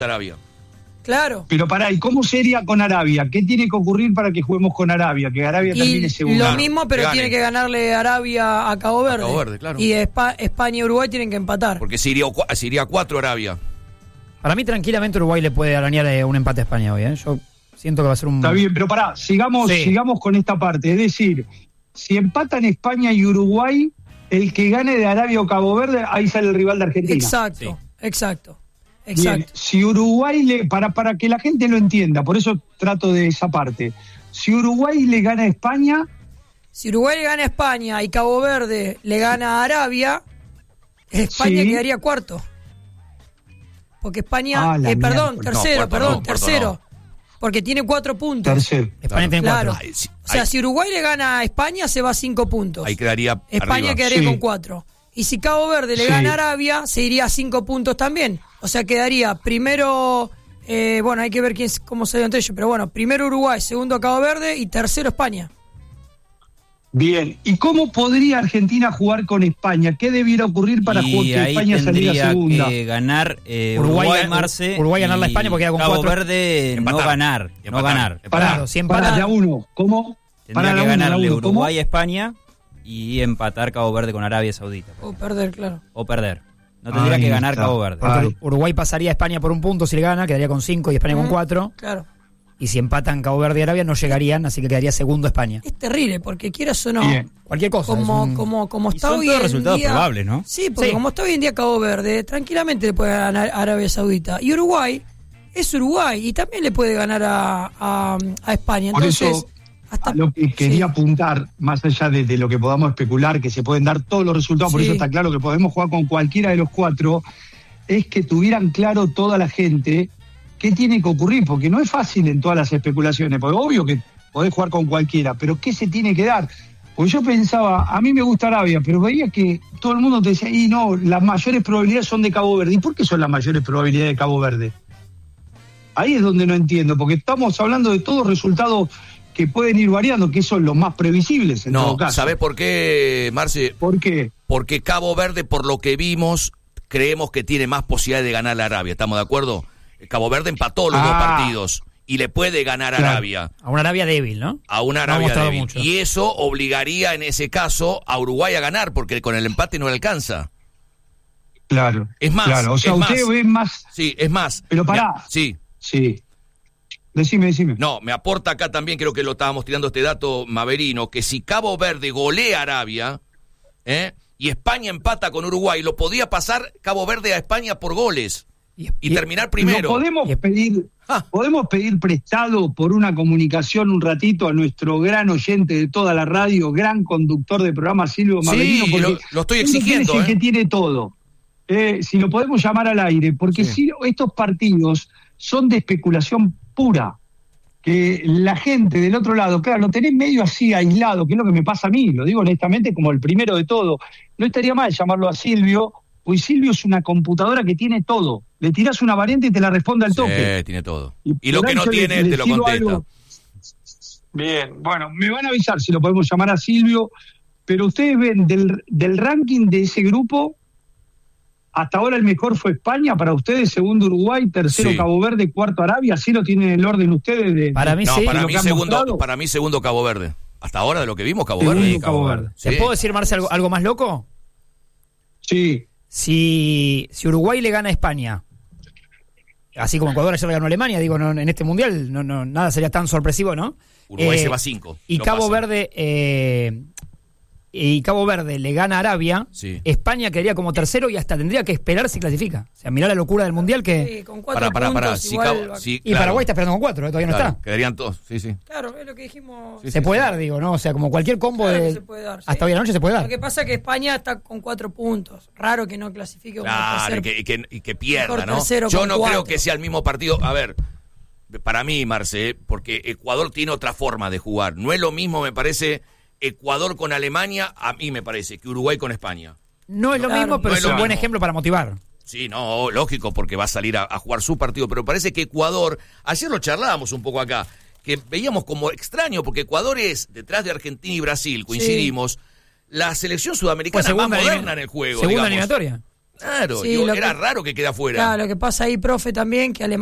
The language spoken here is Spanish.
Arabia. Claro. Pero pará, ¿y cómo sería con Arabia? ¿Qué tiene que ocurrir para que juguemos con Arabia? Que Arabia termine segundo. Lo mismo, pero tiene que ganarle Arabia a Cabo Verde. Cabo Verde, claro. Y España y Uruguay tienen que empatar. Porque se iría 4 Arabia. Para mí, tranquilamente, Uruguay le puede arañar un empate a España hoy, ¿eh? Yo siento que va a ser un... Está bien, pero pará, sigamos con esta parte. Es decir, si empatan España y Uruguay, el que gane de Arabia o Cabo Verde, ahí sale el rival de Argentina. Exacto. Bien, si Uruguay para que la gente lo entienda, por eso trato de esa parte. Si Uruguay le gana a España... Si Uruguay le gana a España y Cabo Verde le gana a Arabia, España quedaría cuarto. Porque España... tercero. Porque tiene 4 puntos. Tercero. España tiene 4. O sea, si Uruguay le gana a España, se va a 5 puntos. Ahí quedaría España arriba. quedaría con 4. Y si Cabo Verde le gana a Arabia, se iría a 5 puntos también. O sea, quedaría primero... hay que ver cómo se dio entre ellos. Pero bueno, primero Uruguay, segundo Cabo Verde y tercero España. Bien. ¿Y cómo podría Argentina jugar con España? ¿Qué debiera ocurrir para que España saliera segunda? Que ganar Uruguay, Marce. Uruguay ganar la España porque queda con 4. Cabo Verde no ganar. Para de a uno. ¿Cómo? Tendría que ganarle Uruguay a España y empatar Cabo Verde con Arabia Saudita. O perder, claro. O perder. No tendría que ganar Cabo Verde. Porque Uruguay pasaría a España por un punto si le gana, quedaría con 5 y España con 4. Claro. Y si empatan Cabo Verde y Arabia no llegarían, así que quedaría segundo España. Es terrible, porque quieras o no, cualquier cosa. Como está hoy en día... resultados probables, ¿no? Sí, porque como está hoy en día Cabo Verde, tranquilamente le puede ganar a Arabia Saudita. Y Uruguay es Uruguay y también le puede ganar a España. Entonces, por eso, a lo que quería apuntar, más allá de lo que podamos especular, que se pueden dar todos los resultados, por eso está claro que podemos jugar con cualquiera de los 4, es que tuvieran claro toda la gente qué tiene que ocurrir, porque no es fácil en todas las especulaciones, porque obvio que podés jugar con cualquiera, pero ¿qué se tiene que dar? Porque yo pensaba, a mí me gusta Arabia, pero veía que todo el mundo te decía, no, las mayores probabilidades son de Cabo Verde. ¿Y por qué son las mayores probabilidades de Cabo Verde? Ahí es donde no entiendo, porque estamos hablando de todos resultados que pueden ir variando, que son los más previsibles en todo caso. ¿Sabés por qué, Marce? ¿Por qué? Porque Cabo Verde, por lo que vimos, creemos que tiene más posibilidad de ganar a Arabia, ¿estamos de acuerdo? Cabo Verde empató los 2 partidos y le puede ganar a Arabia. A una Arabia débil, ¿no? A una Arabia débil. Mucho. Y eso obligaría en ese caso a Uruguay a ganar, porque con el empate no le alcanza. Claro. Es más. Claro. O sea, usted ve más. Sí, es más. Pero pará. Sí. Decime. No, me aporta acá también, creo que lo estábamos tirando este dato, Maverino, que si Cabo Verde golea a Arabia, y España empata con Uruguay, lo podía pasar Cabo Verde a España por goles. Y terminar primero. ¿Podemos pedir prestado por una comunicación un ratito a nuestro gran oyente de toda la radio, gran conductor del programa, Silvio Maverino? Sí, lo estoy exigiendo. Es el que tiene todo. Si lo podemos llamar al aire, porque si estos partidos son de especulación pura, que la gente del otro lado, claro, lo tenés medio así aislado, que es lo que me pasa a mí, lo digo honestamente como el primero de todo. No estaría mal llamarlo a Silvio, pues Silvio es una computadora que tiene todo. Le tirás una variante y te la responde al toque. Sí, tiene todo. Y lo que no tiene, te lo contesta. Bien, bueno, me van a avisar si lo podemos llamar a Silvio, pero ustedes ven del ranking de ese grupo, hasta ahora el mejor fue España, para ustedes, segundo Uruguay, tercero Cabo Verde, cuarto Arabia, ¿así lo tienen en el orden ustedes? Para mí para mí segundo Cabo Verde. Hasta ahora de lo que vimos, Cabo Verde. Cabo Verde. ¿Te puedo decir, Marce, algo más loco? Sí. Si Uruguay le gana a España, así como Ecuador ayer le ganó a Alemania, digo, no, en este mundial no, nada sería tan sorpresivo, ¿no? Uruguay se va a 5. Y Cabo Verde le gana a Arabia, España quedaría como tercero y hasta tendría que esperar si clasifica. O sea, mirá la locura del mundial que... Sí, con 4 puntos igual... Y Paraguay está esperando con 4, todavía no está. Quedarían todos, sí. Claro, es lo que dijimos... Se puede dar, digo, ¿no? O sea, como cualquier combo se puede dar, hasta hoy a la noche se puede dar. Lo que pasa es que España está con 4 puntos. Raro que no clasifique como y que pierda, ¿no? Yo no creo que sea el mismo partido. A ver, para mí, Marce, porque Ecuador tiene otra forma de jugar. No es lo mismo, me parece... Ecuador con Alemania, a mí me parece que Uruguay con España. No es lo mismo, pero es un buen ejemplo para motivar. Sí, no, lógico, porque va a salir a jugar su partido, pero parece que Ecuador, ayer lo charlábamos un poco acá, que veíamos como extraño, porque Ecuador es, detrás de Argentina y Brasil, coincidimos, la selección sudamericana más moderna en el juego. Segunda eliminatoria. Claro, Sí, era raro que quede afuera. Claro, lo que pasa ahí, profe, también, que Alemania